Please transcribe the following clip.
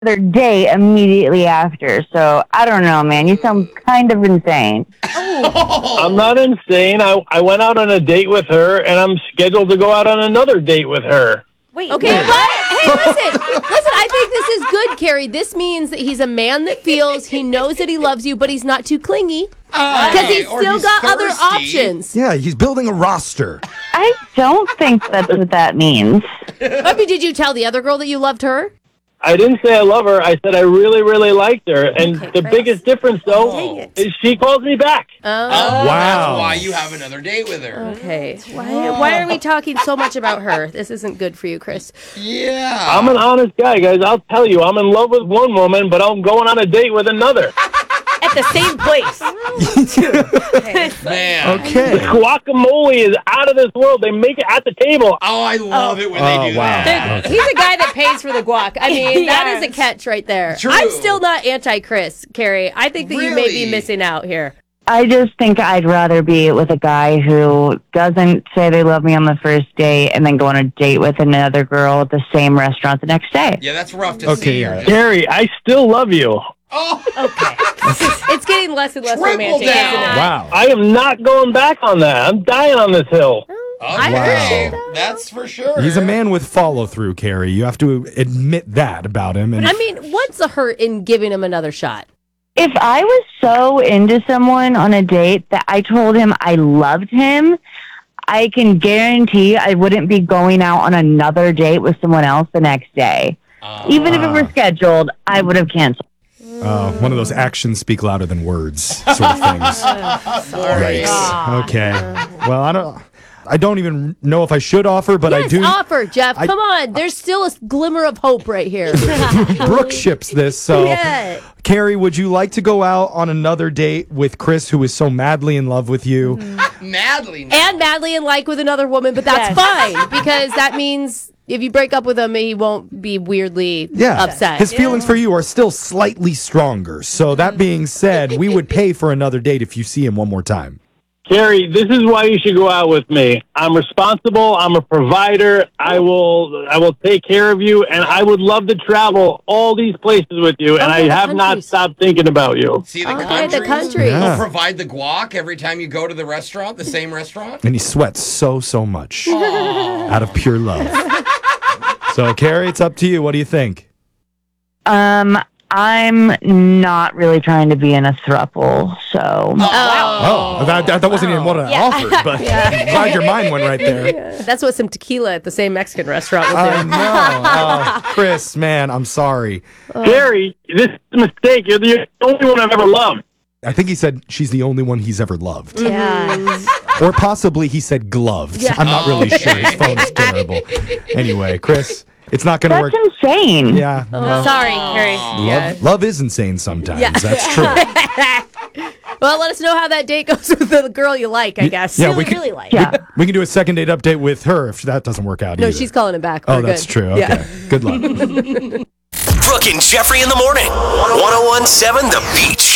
their day immediately after. So I don't know, man. You sound kind of insane. I'm not insane. I went out on a date with her, and I'm scheduled to go out on another date with her. Wait. Okay, but hey, listen. I think this is good, Carrie. This means that he's a man that feels he knows that he loves you, but he's not too clingy because he's still got other options. Yeah, he's building a roster. I don't think that's what that means. I mean, did you tell the other girl that you loved her? I didn't say I love her. I said I really, really liked her. And the biggest difference, though, is she calls me back. Oh, wow. That's why you have another date with her. Okay. Why are we talking so much about her? This isn't good for you, Chris. Yeah. I'm an honest guy, guys. I'll tell you, I'm in love with one woman, but I'm going on a date with another. At the same place. Man. Okay. The guacamole is out of this world. They make it at the table. Oh, I love it when they do that. He's a guy that pays for the guac. I mean, That is a catch right there. True. I'm still not anti-Chris, Carrie. I think that you may be missing out here. I just think I'd rather be with a guy who doesn't say they love me on the first date and then go on a date with another girl at the same restaurant the next day. Yeah, that's rough to see. Yeah. Gary, I still love you. Oh, Okay. It's getting less and less Triple romantic, down. isn't it? Wow. I am not going back on that. I'm dying on this hill. okay. That's for sure. He's a man with follow through, Carrie. You have to admit that about him. And I mean, what's the hurt in giving him another shot? If I was so into someone on a date that I told him I loved him, I can guarantee I wouldn't be going out on another date with someone else the next day. Even if it were scheduled, I would have canceled. one of those actions speak louder than words sort of things. Sorry. Yikes. Okay. Well, I don't even know if I should offer, but I do. Offer, Jeff. Come on. There's still a glimmer of hope right here. Brooke ships this, so Yeah. Carrie, would you like to go out on another date with Chris, who is so madly in love with you? Madly. And madly in like with another woman, but that's fine because that means if you break up with him, he won't be weirdly upset. His feelings for you are still slightly stronger. So that being said, we would pay for another date if you see him one more time. Carrie, this is why you should go out with me. I'm responsible. I'm a provider. I will take care of you, and I would love to travel all these places with you, and I have not stopped thinking about you. See the country. Yeah. He'll provide the guac every time you go to the restaurant, the same restaurant. And he sweats so much out of pure love. So, Carrie, it's up to you. What do you think? I'm not really trying to be in a throuple, so. That wasn't even what I offered, but I'm glad your mind went right there. That's what some tequila at the same Mexican restaurant will I do. know. Chris, man, I'm sorry. Gary, this is a mistake. You're the only one I've ever loved. I think he said she's the only one he's ever loved. Yeah. Or possibly he said gloved. I'm not really sure. His phone's terrible. Anyway, Chris, it's not going to work. That's insane. Yeah. Sorry, Carrie. Love is insane sometimes. Yeah. That's true. Well, let us know how that date goes with the girl you like, I guess. Yeah, we really like. Yeah. We can do a second date update with her if that doesn't work out No, either. she's calling him back. Oh, We're that's good. true. Okay. Yeah. Good luck. Brooke and Jeffrey in the morning. 1017 The Beach.